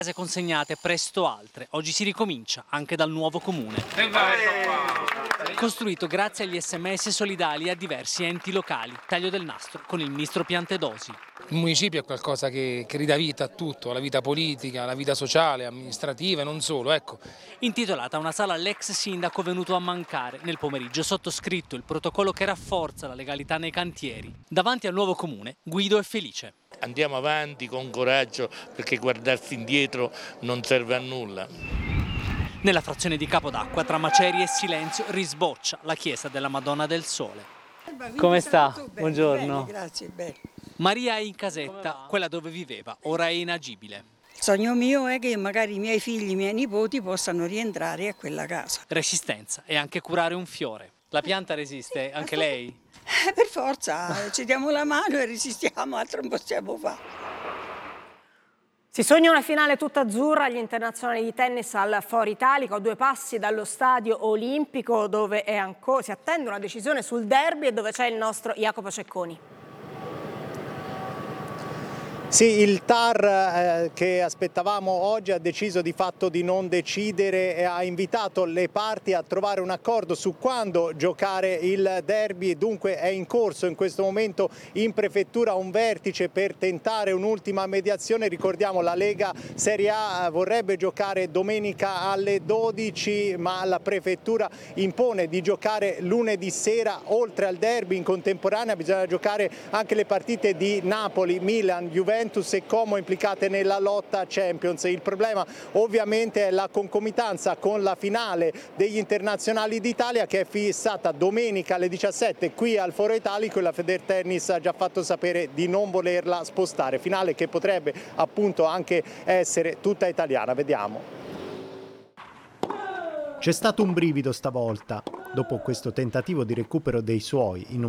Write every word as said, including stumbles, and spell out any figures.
Case consegnate, presto altre. Oggi si ricomincia anche dal nuovo comune. Costruito grazie agli sms solidali a diversi enti locali. Taglio del nastro con il ministro Piantedosi. Il municipio è qualcosa che, che ridà vita a tutto, alla vita politica, alla vita sociale, amministrativa e non solo, ecco. Intitolata una sala all'ex sindaco venuto a mancare. Nel pomeriggio sottoscritto il protocollo che rafforza la legalità nei cantieri. Davanti al nuovo comune, Guido è felice. Andiamo avanti con coraggio perché guardarsi indietro non serve a nulla. Nella frazione di Capodacqua, tra macerie e silenzio, risboccia la chiesa della Madonna del Sole. Come sta? Bene, Buongiorno. bene, grazie, bene. Maria è in casetta, quella dove viveva, ora è inagibile. Il sogno mio è che magari i miei figli, i miei nipoti possano rientrare a quella casa. Resistenza e anche curare un fiore. La pianta resiste, anche lei? Eh, per forza, ci diamo la mano e resistiamo, altro non possiamo fare. Si sogna una finale tutta azzurra agli internazionali di tennis al Foro Italico, a due passi dallo stadio olimpico dove è ancora, si attende una decisione sul derby e dove c'è il nostro Jacopo Cecconi. Sì, il T A R eh, che aspettavamo oggi ha deciso di fatto di non decidere e ha invitato le parti a trovare un accordo su quando giocare il derby. Dunque è in corso in questo momento in prefettura un vertice per tentare un'ultima mediazione. Ricordiamo, la Lega Serie A vorrebbe giocare domenica alle dodici, ma la prefettura impone di giocare lunedì sera. Oltre al derby, in contemporanea bisogna giocare anche le partite di Napoli, Milan, Juventus e Como implicate nella lotta Champions. Il problema ovviamente è la concomitanza con la finale degli internazionali d'Italia, che è fissata domenica alle diciassette qui al Foro Italico, e la Federtennis ha già fatto sapere di non volerla spostare. Finale che potrebbe appunto anche essere tutta italiana. Vediamo. C'è stato un brivido stavolta, dopo questo tentativo di recupero dei suoi in un